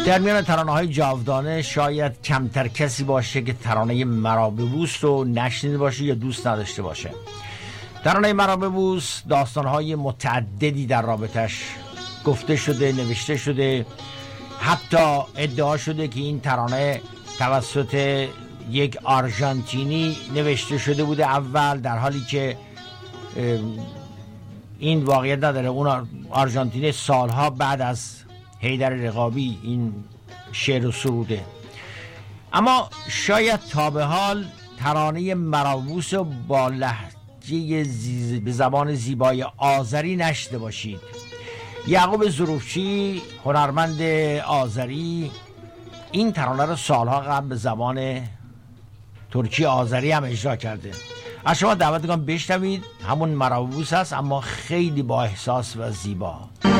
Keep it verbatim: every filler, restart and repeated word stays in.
در میان ترانه‌های جاودانه شاید کمتر کسی باشه که ترانه مرا ببوس رو نشنیده باشه یا دوست نداشته باشه. ترانه مرا ببوس داستان‌های متعددی در رابطش گفته شده، نوشته شده. حتی ادعا شده که این ترانه توسط یک آرژانتینی نوشته شده بوده اول، در حالی که این واقعیت نداره. اون آرژانتینی سالها بعد از حیدر رقابی این شعر و سروده. اما شاید تا به حال ترانه مرا ببوس رو با لهجه زیز... به زبان زیبای آذری نشنیده باشید. یعقوب ظروفچی، هنرمند آذری، این ترانه رو سالها قبل به زبان ترکی آذری هم اجرا کرده. از شما دعوت می‌کنم بشنوید. همون مرا ببوس هست اما خیلی با احساس و زیبا.